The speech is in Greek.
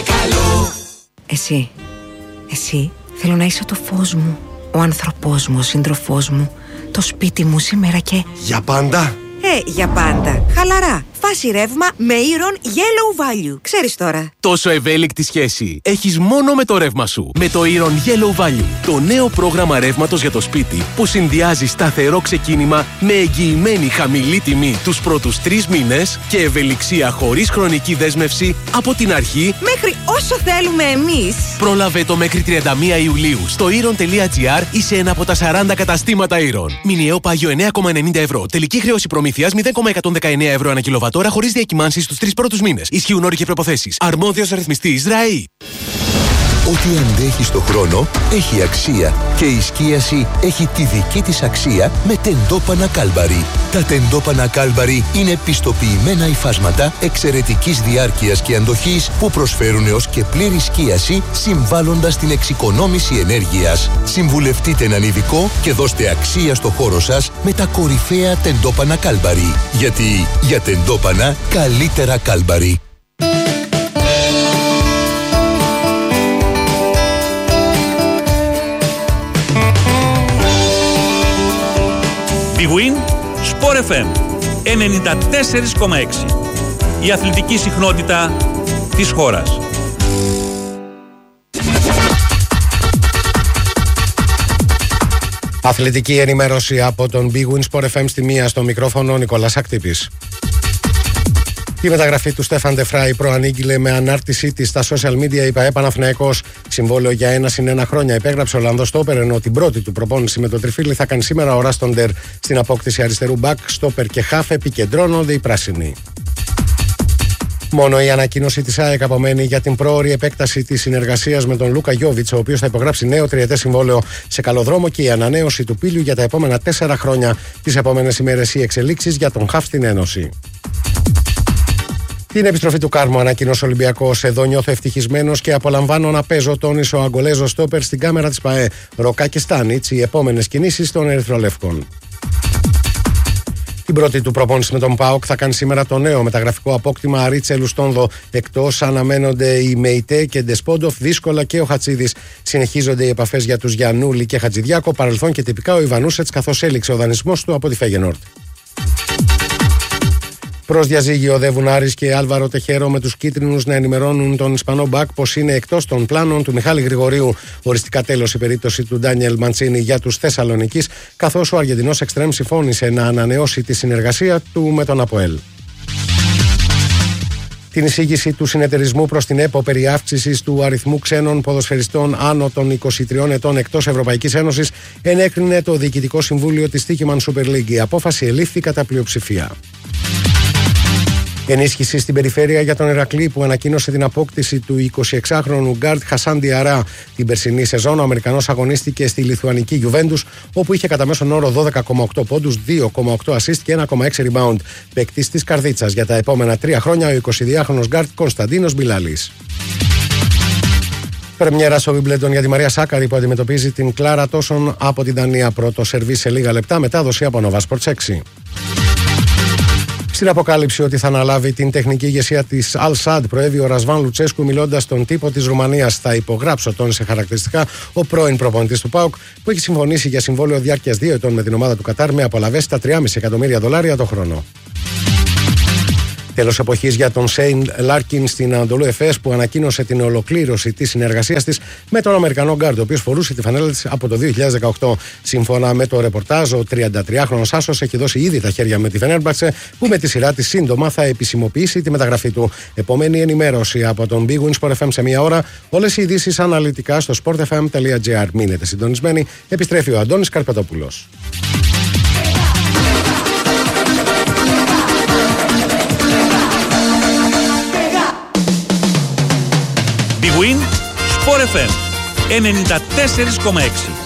καλό. Εσύ, θέλω να είσαι το φως μου, ο άνθρωπός μου, ο σύντροφός μου, το σπίτι μου σήμερα και... Για πάντα. Για πάντα. Χαλαρά. Φάση ρεύμα με Iron Yellow Value. Ξέρεις τώρα. Τόσο ευέλικτη σχέση έχεις μόνο με το ρεύμα σου. Με το Iron Yellow Value. Το νέο πρόγραμμα ρεύματος για το σπίτι που συνδυάζει σταθερό ξεκίνημα με εγγυημένη χαμηλή τιμή τους πρώτους 3 μήνες και ευελιξία χωρίς χρονική δέσμευση από την αρχή μέχρι όσο θέλουμε εμείς. Πρόλαβε το μέχρι 31 Ιουλίου στο iron.gr ή σε ένα από τα 40 καταστήματα Iron. Μηνιαίο πάγιο 9,90 ευρώ. Τελική χρέωση προμήθειας 0,119 ευρώ ανά κιλοβατόρα χωρίς διακυμάνσεις στους 3 πρώτους μήνες. Ισχύουν όροι και προϋποθέσεις. Αρμόδιος ρυθμιστής ΡΑΗ. Ό,τι αντέχει στο χρόνο έχει αξία και η σκίαση έχει τη δική της αξία με τεντόπανα Κάλμπαρι. Τα τεντόπανα Κάλμπαρι είναι πιστοποιημένα υφάσματα εξαιρετικής διάρκειας και αντοχής που προσφέρουν έως και πλήρη σκίαση συμβάλλοντας την εξοικονόμηση ενέργειας. Συμβουλευτείτε έναν ειδικό και δώστε αξία στο χώρο σας με τα κορυφαία τεντόπανα Κάλμπαρι. Γιατί για τεντόπανα καλύτερα Κάλμπαρι. Big Win, Sport FM 94,6. Η αθλητική συχνότητα της χώρας. Αθλητική ενημέρωση από τον Big Win Sport FM στη μία, στο μικρόφωνο Νικόλας Ακτύπης. Η μεταγραφή του Στέφαν Ντεφράι προανήγγειλε με ανάρτησή της στα social media η ΠΑΕ Παναθηναϊκός. Συμβόλαιο για 1 συν 1 χρόνια υπέγραψε ο Ολλανδός στόπερ, ενώ την πρώτη του προπόνηση με το τριφύλι θα κάνει σήμερα ο Ράστοντερ. Στην απόκτηση αριστερού μπακ, στόπερ και χαφ επικεντρώνονται οι πράσινοι. Μόνο η ανακοίνωση της ΑΕΚ απομένει για την πρόωρη επέκταση της συνεργασίας με τον Λούκα Γιόβιτς, ο οποίος θα υπογράψει νέο τριετές συμβόλαιο σε καλό δρόμο, και η ανανέωση του Πίλιου για τα επόμενα 4 χρόνια. Τις επόμενες ημέρες οι εξελίξεις για τον χαφ στην Ένωση. Την επιστροφή του Κάρμο ανακοίνωσε ο Ολυμπιακός. Εδώ νιώθω ευτυχισμένος και απολαμβάνω να παίζω, τόνισε ο Αγκολέζος στόπερ στην κάμερα της ΠΑΕ. Ροκά και Στάνιτς, οι επόμενες κινήσεις των Ερυθρολεύκων. Την πρώτη του προπόνηση με τον ΠΑΟΚ θα κάνει σήμερα το νέο μεταγραφικό απόκτημα Αρίτσε Λουστόνδο. Εκτός αναμένονται οι Μεϊτέ και Ντεσπόντοφ, δύσκολα και ο Χατσίδης. Συνεχίζονται οι επαφές για τους Γιαννούλη και Χατζηδιάκο, παρελθόν και τυπικά ο Ιβανούσετς, καθώς έληξε ο δανεισμός του από τη Φέγενορτ. Προς διαζύγιο οδεύουν Άρης και Άλβαρο Τεχέρο, με τους κίτρινους να ενημερώνουν τον Ισπανό μπακ πως είναι εκτός των πλάνων του Μιχάλη Γρηγορίου. Οριστικά τέλος η περίπτωση του Ντάνιελ Μαντσίνη για τους Θεσσαλονικείς, καθώς ο Αργεντινός εξτρέμ συμφώνησε να ανανεώσει τη συνεργασία του με τον ΑΠΟΕΛ. Την εισήγηση του συνεταιρισμού προς την ΕΠΟ περί αύξησης του αριθμού ξένων ποδοσφαιριστών άνω των 23 ετών εκτός Ευρωπαϊκής Ένωσης ενέκρινε το Διοικητικό Συμβούλιο της Τύχημαν Super League. Η απόφαση ελήφθη κατά πλειοψηφία. Ενίσχυση στην περιφέρεια για τον Ηρακλή, που ανακοίνωσε την απόκτηση του 26χρονου γκάρντ Χασάν Διαρά. Την περσινή σεζόν ο Αμερικανός αγωνίστηκε στη Λιθουανική Γιουβέντους, όπου είχε κατά μέσον όρο 12,8 πόντους, 2,8 assist και 1,6 rebound. Παίκτης της Καρδίτσας για τα επόμενα 3 χρόνια ο 22χρονος γκάρντ Κωνσταντίνος Μπιλάλης. Πρεμιέρα στο Wimbledon για τη Μαρία Σάκαρη, που αντιμετωπίζει την Κλάρα Τόσον από την Δανία. Πρώτο σερβί σε λίγα λεπτά, μετάδοση από Nova Sports 6. Στην αποκάλυψη ότι θα αναλάβει την τεχνική ηγεσία της Al Sadd, προέβη ο Ρασβάν Λουτσέσκου μιλώντας στον τύπο της Ρουμανίας. Θα υπογράψω, τόνισε χαρακτηριστικά ο πρώην προπονητής του ΠΑΟΚ, που έχει συμφωνήσει για συμβόλαιο διάρκειας 2 ετών με την ομάδα του Κατάρ, με απολαβές στα $3,5 εκατομμύρια το χρόνο. Τέλος εποχής για τον Σέιν Λάρκιν στην Ανατολού Εφές, που ανακοίνωσε την ολοκλήρωση της συνεργασίας της με τον Αμερικανό γκάρντ, ο οποίος φορούσε τη φανέλα της από το 2018. Σύμφωνα με το ρεπορτάζ, ο 33χρονος άσος έχει δώσει ήδη τα χέρια με τη Φενέρμπαξε, που με τη σειρά της σύντομα θα επισημοποιήσει τη μεταγραφή του. Επόμενη ενημέρωση από τον Big Win Sport FM σε μία ώρα. Όλες οι ειδήσεις αναλυτικά στο sportfm.gr. Μείνετε συντονισμένοι. Επιστρέφει ο Αντώνης Καρπετόπουλος. Big Win, Sport FM 94,6.